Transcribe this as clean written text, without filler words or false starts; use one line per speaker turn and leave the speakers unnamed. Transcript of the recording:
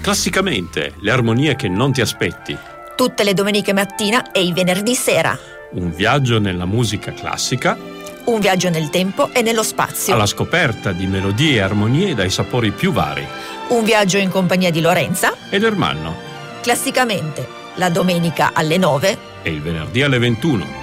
Classicamente, le armonie che non ti aspetti.
Tutte le domeniche mattina e i venerdì sera.
Un viaggio nella musica classica.
Un viaggio nel tempo e nello spazio.
Alla scoperta di melodie e armonie dai sapori più vari.
Un viaggio in compagnia di Lorenza
ed Ermanno.
Classicamente, la domenica alle 9
e il venerdì alle 21.